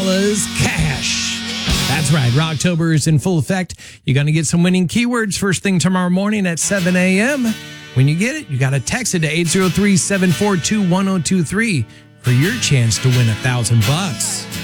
cash. That's right. Rocktober is in full effect. You're going to get some winning keywords first thing tomorrow morning at 7 a.m. When you get it, you got to text it to 803-742-1023 for your chance to win $1,000.